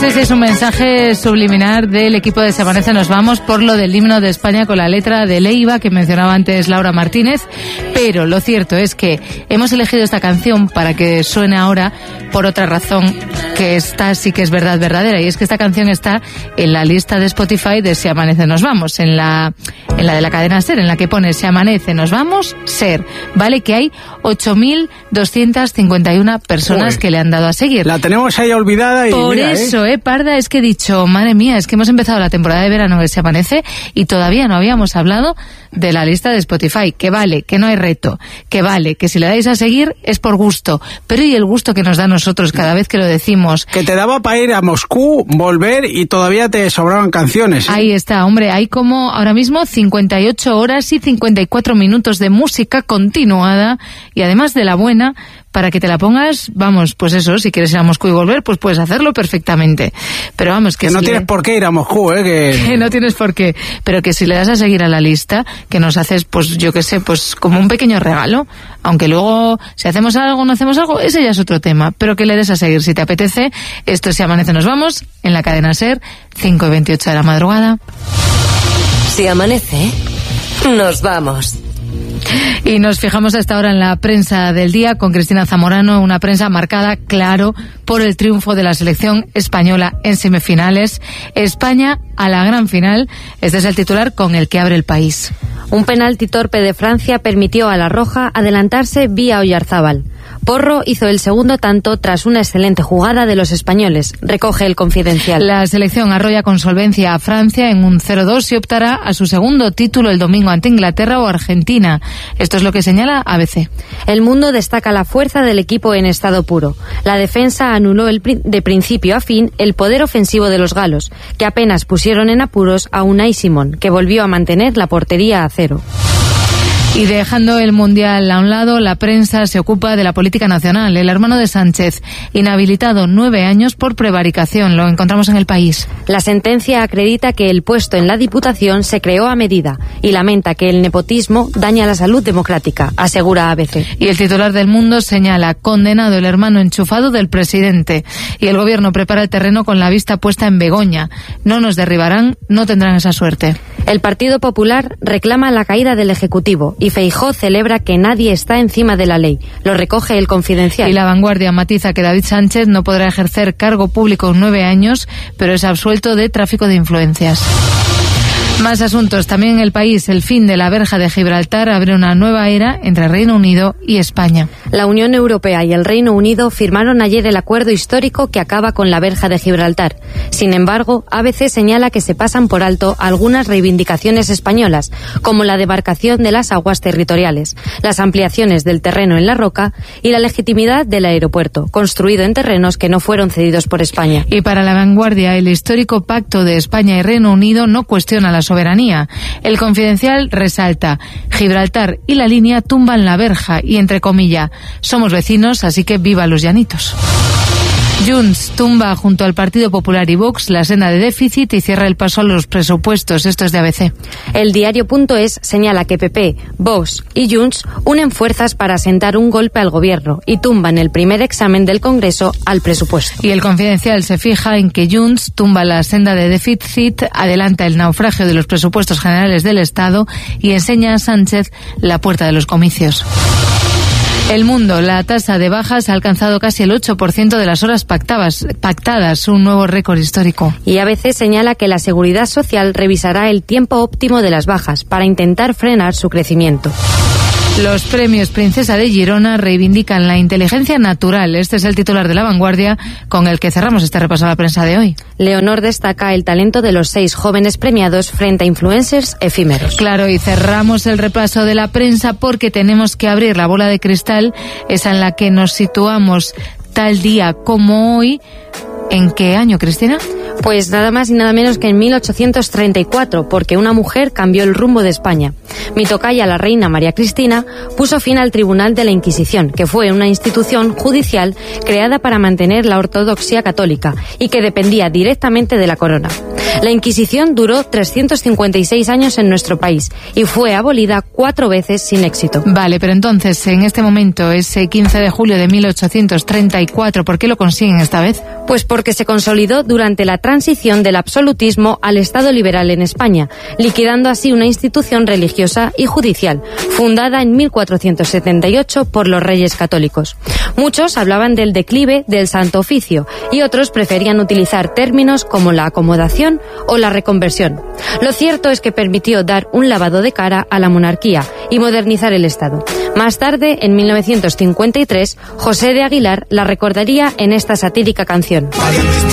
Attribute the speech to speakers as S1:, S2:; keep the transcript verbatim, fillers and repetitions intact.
S1: sé si es un mensaje subliminar del equipo de Se Amanece Nos Vamos por lo del himno de España con la letra de Leiva que mencionaba antes Laura Martínez, pero lo cierto es que hemos elegido esta canción para que suene ahora por otra razón, que esta sí que es verdad verdadera, y es que esta canción está en la lista de Spotify de Se Amanece Nos Vamos, en la, en la de la cadena SER, en la que pone Se Amanece Nos Vamos, SER, vale, que hay ocho mil doscientas cincuenta y una personas Uy, que le han dado a seguir.
S2: La tenemos ahí olvidada y
S1: por
S2: mira,
S1: eso,
S2: ¿eh?
S1: eh, Parda, es que he dicho, madre mía, es que hemos empezado la temporada de verano de Se Amanece y todavía no habíamos hablado de la lista de Spotify, que vale, que no hay reto, que vale, que si le dais a seguir es por gusto, pero ¿y el gusto que nos da a nosotros cada vez que lo decimos?
S2: Que te daba para ir a Moscú, volver y todavía te sobraban canciones, ¿eh?
S1: Ahí está, hombre, hay como ahora mismo cincuenta y ocho horas y cincuenta y cuatro minutos de música continuada y además de la buena, para que te la pongas, vamos, pues eso, si quieres ir a Moscú y volver, pues puedes hacerlo perfectamente. Pero vamos, que,
S2: que no
S1: si
S2: tienes
S1: le...
S2: por qué ir a Moscú, ¿eh? Que...
S1: que no tienes por qué, pero que si le das a seguir a la lista, que nos haces, pues yo qué sé, pues como un pequeño regalo, aunque luego si hacemos algo o no hacemos algo, ese ya es otro tema, pero que le des a seguir si te apetece. Esto es Se Amanece Nos Vamos, en la cadena SER, cinco y veintiocho de la madrugada.
S3: Si amanece, nos vamos.
S1: Y nos fijamos a esta hora en la prensa del día con Cristina Zamorano, una prensa marcada, claro, por el triunfo de la selección española en semifinales. España a la gran final. Este es el titular con el que abre El País.
S4: Un penalti torpe de Francia permitió a la Roja adelantarse vía Oyarzábal. Porro hizo el segundo tanto tras una excelente jugada de los españoles, recoge El Confidencial.
S1: La selección arrolla con solvencia a Francia en un cero dos y optará a su segundo título el domingo ante Inglaterra o Argentina. Esto es lo que señala A B C.
S4: El Mundo destaca la fuerza del equipo en estado puro. La defensa anuló el pri- de principio a fin el poder ofensivo de los galos, que apenas pusieron en apuros a Unai Simón, que volvió a mantener la portería a cero.
S1: Y dejando el Mundial a un lado, la prensa se ocupa de la política nacional. El hermano de Sánchez, inhabilitado nueve años por prevaricación. Lo encontramos en El País.
S4: La sentencia acredita que el puesto en la Diputación se creó a medida y lamenta que el nepotismo daña la salud democrática, asegura A B C.
S1: Y el titular del Mundo señala, condenado el hermano enchufado del presidente. Y el gobierno prepara el terreno con la vista puesta en Begoña. No nos derribarán, no tendrán esa suerte.
S4: El Partido Popular reclama la caída del Ejecutivo y Feijóo celebra que nadie está encima de la ley. Lo recoge El Confidencial.
S1: Y La Vanguardia matiza que David Sánchez no podrá ejercer cargo público en nueve años, pero es absuelto de tráfico de influencias. Más asuntos. También en El País, el fin de la verja de Gibraltar abre una nueva era entre Reino Unido y España.
S4: La Unión Europea y el Reino Unido firmaron ayer el acuerdo histórico que acaba con la verja de Gibraltar. Sin embargo, A B C señala que se pasan por alto algunas reivindicaciones españolas, como la demarcación de las aguas territoriales, las ampliaciones del terreno en la roca y la legitimidad del aeropuerto, construido en terrenos que no fueron cedidos por España.
S1: Y para La Vanguardia, el histórico pacto de España y Reino Unido no cuestiona la soberanía. El Confidencial resalta, Gibraltar y la línea tumban la verja y, entre comillas, somos vecinos, así que viva los llanitos. Junts tumba junto al Partido Popular y Vox la senda de déficit y cierra el paso a los presupuestos. Esto es de A B C.
S4: El diario.es señala que P P, Vox y Junts unen fuerzas para asentar un golpe al gobierno y tumban el primer examen del Congreso al presupuesto.
S1: Y el Confidencial se fija en que Junts tumba la senda de déficit, adelanta el naufragio de los presupuestos generales del Estado y enseña a Sánchez la puerta de los comicios. El Mundo, la tasa de bajas ha alcanzado casi el ocho por ciento de las horas pactadas, pactadas, un nuevo récord histórico.
S4: Y A B C señala que la Seguridad Social revisará el tiempo óptimo de las bajas para intentar frenar su crecimiento.
S1: Los premios Princesa de Girona reivindican la inteligencia natural. Este es el titular de La Vanguardia con el que cerramos este repaso a la prensa de hoy.
S4: Leonor destaca el talento de los seis jóvenes premiados frente a influencers efímeros.
S1: Claro, y cerramos el repaso de la prensa porque tenemos que abrir la bola de cristal, esa en la que nos situamos tal día como hoy. ¿En qué año, Cristina?
S4: Pues nada más y nada menos que en mil ochocientos treinta y cuatro, porque una mujer cambió el rumbo de España. Mi tocaya, la reina María Cristina, puso fin al Tribunal de la Inquisición, que fue una institución judicial creada para mantener la ortodoxia católica y que dependía directamente de la corona. La Inquisición duró trescientos cincuenta y seis años en nuestro país y fue abolida cuatro veces sin éxito.
S1: Vale, pero entonces, en este momento, ese quince de julio de mil ochocientos treinta y cuatro, ¿por qué lo consiguen esta vez?
S4: Pues porque se consolidó durante la transición del absolutismo al Estado liberal en España, liquidando así una institución religiosa y judicial, fundada en mil cuatrocientos setenta y ocho por los Reyes Católicos. Muchos hablaban del declive del Santo Oficio y otros preferían utilizar términos como la acomodación o la reconversión. Lo cierto es que permitió dar un lavado de cara a la monarquía y modernizar el Estado. Más tarde, en mil novecientos cincuenta y tres, José de Aguilar la recordaría en esta satírica canción.